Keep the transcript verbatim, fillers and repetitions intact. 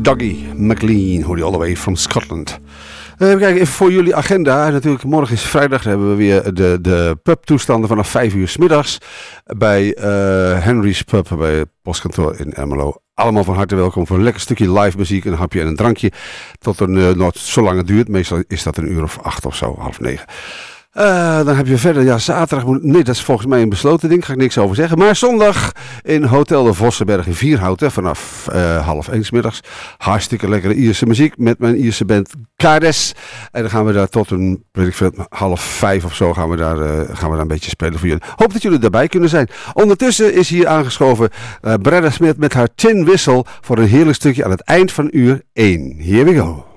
Dougie MacLean, hoor je all the way from Scotland. Uh, even kijken, even voor jullie agenda. Natuurlijk, morgen is vrijdag. Dan hebben we weer de, de pubtoestanden vanaf vijf uur 's middags. Bij uh, Henry's Pub, bij het postkantoor in Ermelo. Allemaal van harte welkom voor een lekker stukje live muziek, een hapje en een drankje. Tot een, uh, nou, zolang het duurt. Meestal is dat een uur of acht of zo, half negen. Uh, dan heb je verder, ja, zaterdag moet, nee, dat is volgens mij een besloten ding, ga ik niks over zeggen. Maar zondag in Hotel de Vossenberg in Vierhouten vanaf uh, half één 's middags. Hartstikke lekkere Ierse muziek met mijn Ierse band Kades. En dan gaan we daar tot een, weet ik veel, half vijf of zo gaan we daar, uh, gaan we daar een beetje spelen voor jullie. Hoop dat jullie daarbij kunnen zijn. Ondertussen is hier aangeschoven uh, Brenda Smith met haar Tin Whistle voor een heerlijk stukje aan het eind van uur één. Here we go.